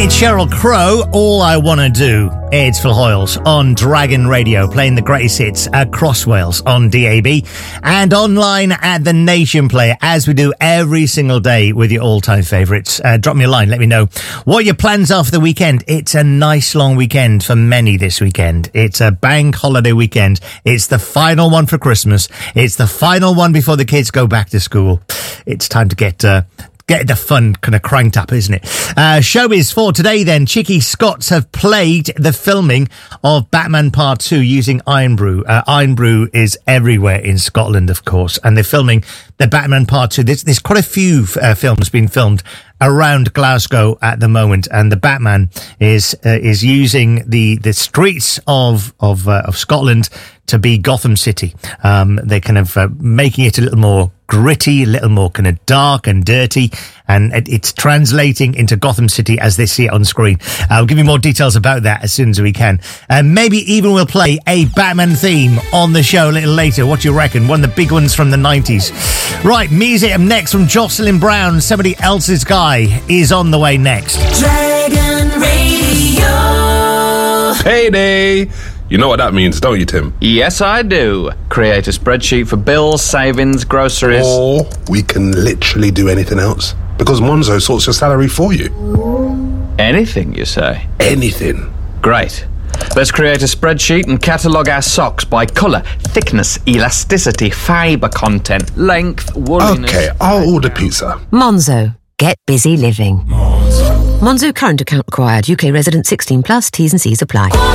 It's Sheryl Crow, All I Wanna Do. It's Phil Hoyles on Dragon Radio, playing the greatest hits across Wales on DAB and online at The Nation Player, as we do every single day with your all-time favourites. Drop me a line, let me know what your plans are for the weekend. It's a nice long weekend for many this weekend. It's a bank holiday weekend. It's the final one for Christmas. It's the final one before the kids go back to school. It's time to get the fun kind of cranked up, isn't it? Showbiz for today then. Chicky Scotts have played the filming of Batman Part 2 using Irn-Bru. Irn-Bru is everywhere in Scotland, of course, and they're filming the Batman Part 2. There's quite a few films being filmed around Glasgow at the moment, and the Batman is using the streets of Scotland to be Gotham City. They're kind of making it a little more gritty, a little more kind of dark and dirty, and it's translating into Gotham City as they see it on screen. I'll give you more details about that as soon as we can. Maybe even we'll play a Batman theme on the show a little later. What do you reckon? One of the big ones from the 90s. Right, music up next from Jocelyn Brown. Somebody Else's Guy is on the way next. Dragon Radio. Payday! You know what that means, don't you, Tim? Yes, I do. Create a spreadsheet for bills, savings, groceries. Or we can literally do anything else, because Monzo sorts your salary for you. Anything, you say? Anything. Great. Let's create a spreadsheet and catalogue our socks by colour, thickness, elasticity, fibre content, length, wooliness... Okay, I'll order pizza. Monzo. Get busy living. Monzo current account required. UK resident 16+. T's and C's apply.